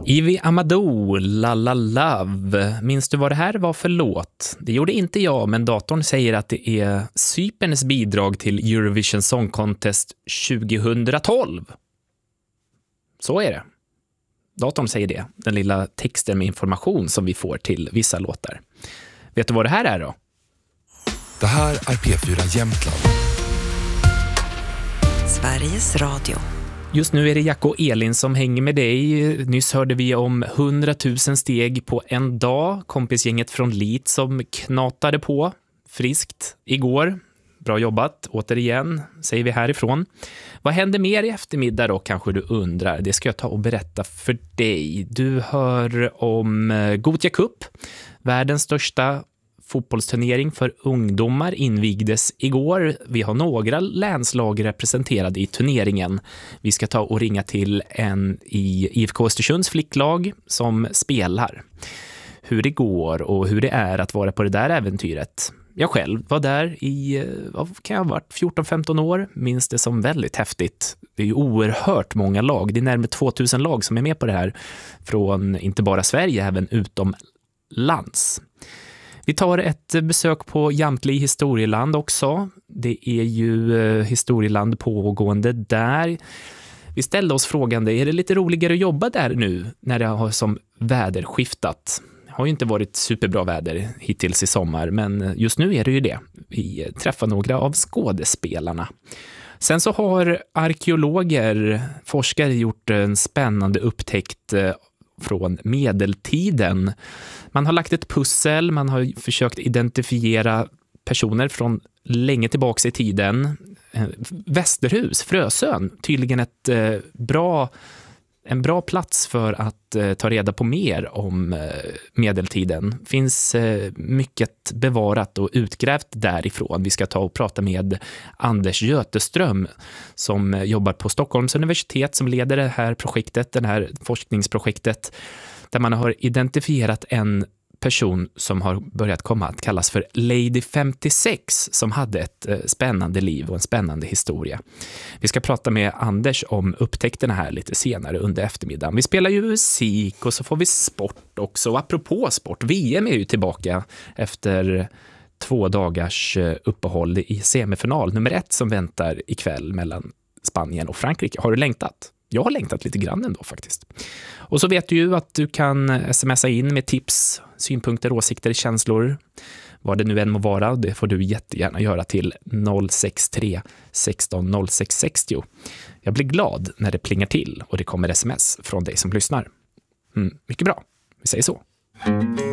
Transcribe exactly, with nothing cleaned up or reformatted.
Ivy Amadou, La La Love. Minns du vad det här var för låt? Det gjorde inte jag, men datorn säger att det är Cyperns bidrag till Eurovision Song Contest tjugohundratolv. Så är det. Datorn säger det. Den lilla texten med information som vi får till vissa låtar. Vet du vad det här är då? Det här är P fyra Jämtland. Sveriges Radio. Just nu är det Jack och Elin som hänger med dig. Nyss hörde vi om hundratusen steg på en dag. Kompisgänget från Lit som knatade på friskt igår. Bra jobbat, återigen, säger vi härifrån. Vad händer mer i eftermiddag då, kanske du undrar? Det ska jag ta och berätta för dig. Du hör om Gothia Cup, världens största fotbollsturnering för ungdomar, invigdes igår. Vi har några länslag representerade i turneringen. Vi ska ta och ringa till en i I F K Östersunds flicklag som spelar. Hur det går och hur det är att vara på det där äventyret. Jag själv var där i, vad kan jag ha varit, fjorton femton år. Minns det som väldigt häftigt. Det är ju oerhört många lag. Det är närmare tvåtusen lag som är med på det här. Från inte bara Sverige, även utomlands. Vi tar ett besök på Jamtli historieland också. Det är ju historieland pågående där. Vi ställde oss frågan, är det lite roligare att jobba där nu när det har som väder skiftat? Det har ju inte varit superbra väder hittills i sommar, men just nu är det ju det. Vi träffar några av skådespelarna. Sen så har arkeologer, forskare gjort en spännande upptäckt från medeltiden. Man har lagt ett pussel, man har försökt identifiera personer från länge tillbaka i tiden. Västerhus, Frösön, tydligen ett eh, bra, en bra plats för att eh, ta reda på mer om eh, medeltiden. Finns eh, mycket bevarat och utgrävt därifrån. Vi ska ta och prata med Anders Göteström som eh, jobbar på Stockholms universitet, som leder det här projektet, det här forskningsprojektet, där man har identifierat en person som har börjat komma att kallas för Lady femtiosex, som hade ett eh, spännande liv och en spännande historia. Vi ska prata med Anders om upptäckterna här lite senare under eftermiddagen. Vi spelar ju musik och så får vi sport också. Och apropå sport, V M är ju tillbaka efter två dagars eh, uppehåll i semifinal nummer ett som väntar ikväll mellan Spanien och Frankrike. Har du längtat? Jag har längtat lite grann ändå faktiskt. Och så vet du ju att du kan smsa in med tips, synpunkter, åsikter, känslor. Vad det nu än må vara, det får du jättegärna göra till noll sex tre sexton noll sex sextio. Jag blir glad när det plingar till och det kommer sms från dig som lyssnar. Mm, mycket bra, vi säger så.